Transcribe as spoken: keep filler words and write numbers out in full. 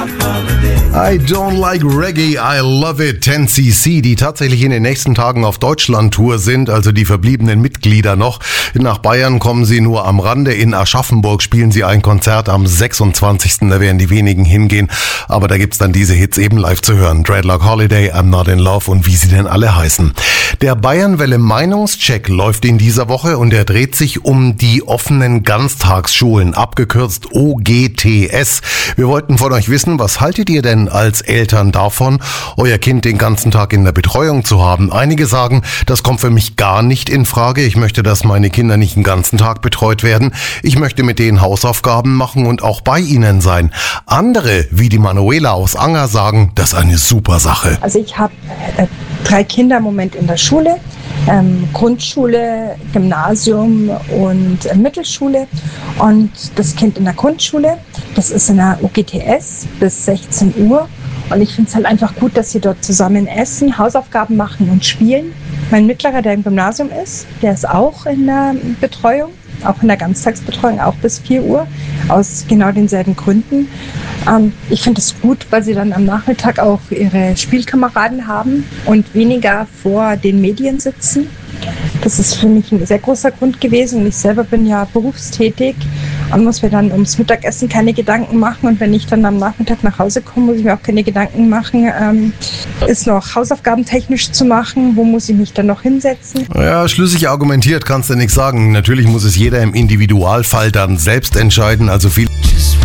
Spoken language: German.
I don't like Reggae, I love it. ten C C, die tatsächlich in den nächsten Tagen auf Deutschland-Tour sind, also die verbliebenen Mitglieder noch. Nach Bayern kommen sie nur am Rande. In Aschaffenburg spielen sie ein Konzert am sechsundzwanzigsten Da werden die wenigen hingehen. Aber da gibt's dann diese Hits eben live zu hören. Dreadlock Holiday, I'm Not in Love und wie sie denn alle heißen. Der Bayernwelle Meinungscheck läuft in dieser Woche und er dreht sich um die offenen Ganztagsschulen, abgekürzt O G T S. Wir wollten von euch wissen, was haltet ihr denn als Eltern davon, euer Kind den ganzen Tag in der Betreuung zu haben? Einige sagen, das kommt für mich gar nicht in Frage. Ich möchte, dass meine Kinder nicht den ganzen Tag betreut werden. Ich möchte mit denen Hausaufgaben machen und auch bei ihnen sein. Andere, wie die Manuela aus Anger, sagen, das ist eine super Sache. Also ich habe äh, drei Kinder im Moment in der Schule. Ähm, Grundschule, Gymnasium und äh, Mittelschule. Und das Kind in der Grundschule, das ist in der O G T S bis sechzehn Uhr. Und ich finde es halt einfach gut, dass sie dort zusammen essen, Hausaufgaben machen und spielen. Mein Mittlerer, der im Gymnasium ist, der ist auch in der Betreuung, auch in der Ganztagsbetreuung, auch bis vier Uhr, aus genau denselben Gründen. Ähm, ich finde es gut, weil sie dann am Nachmittag auch ihre Spielkameraden haben und weniger vor den Medien sitzen. Das ist für mich ein sehr großer Grund gewesen. Ich selber bin ja berufstätig und muss mir dann ums Mittagessen keine Gedanken machen. Und wenn ich dann am Nachmittag nach Hause komme, muss ich mir auch keine Gedanken machen, ähm, ist noch Hausaufgaben technisch zu machen, wo muss ich mich dann noch hinsetzen. Ja, schlüssig argumentiert kannst du nichts sagen. Natürlich muss es jeder im Individualfall dann selbst entscheiden. Also viel